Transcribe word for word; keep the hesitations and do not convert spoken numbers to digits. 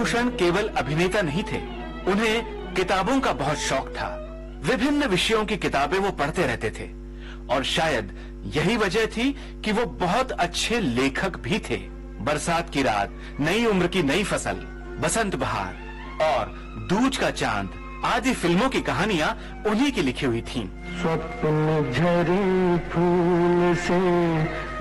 विभूषण केवल अभिनेता नहीं थे, उन्हें किताबों का बहुत शौक था। विभिन्न विषयों की किताबें वो पढ़ते रहते थे और शायद यही वजह थी कि वो बहुत अच्छे लेखक भी थे। बरसात की रात, नई उम्र की नई फसल, बसंत बहार और दूज का चांद आदि फिल्मों की कहानियां उन्हीं की लिखी हुई थीं। स्वप्न झरे फूल से